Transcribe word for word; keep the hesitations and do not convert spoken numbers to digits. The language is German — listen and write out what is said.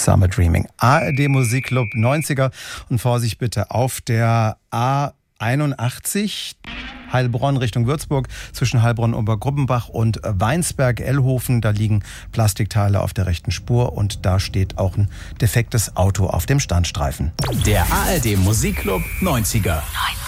Summer Dreaming. A R D Musikclub neunziger und Vorsicht bitte auf der A einundachtzig Heilbronn Richtung Würzburg zwischen Heilbronn Obergruppenbach und Weinsberg-Ellhofen. Da liegen Plastikteile auf der rechten Spur und da steht auch ein defektes Auto auf dem Standstreifen. Der A R D Musikclub neunziger.